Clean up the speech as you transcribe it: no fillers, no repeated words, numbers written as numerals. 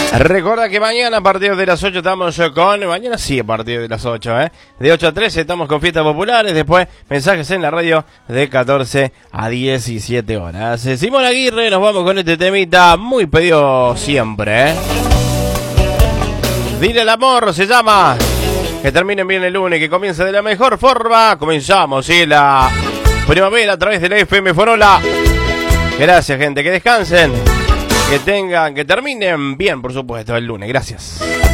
Recuerda que mañana a partir de las 8 estamos con... Mañana sí, a partir de las 8, De 8 a 13 estamos con fiestas populares. Después mensajes en la radio de 14 a 17 horas. Simón Aguirre, nos vamos con este temita muy pedido siempre, Dile al amor, se llama. Que terminen bien el lunes, que comience de la mejor forma. Comenzamos, la primavera a través de la FM Forola. Gracias, gente, que descansen. Que terminen bien, por supuesto, el lunes. Gracias.